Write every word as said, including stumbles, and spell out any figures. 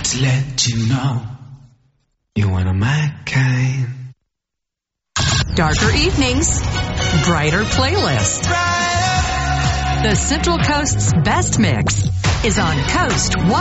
to let you know you're one of my kind. Darker evenings, brighter playlist. The Central Coast's best mix is on Coast one.